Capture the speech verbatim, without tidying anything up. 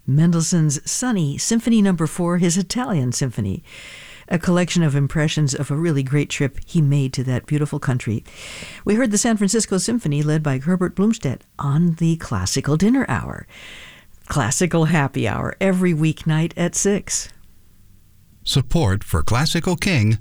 Mendelssohn's Sunny, Symphony Number Four, his Italian Symphony, a collection of impressions of a really great trip he made to that beautiful country. We heard the San Francisco Symphony led by Herbert Blumstedt on the Classical Dinner Hour. Classical Happy Hour every weeknight at six. Support for Classical King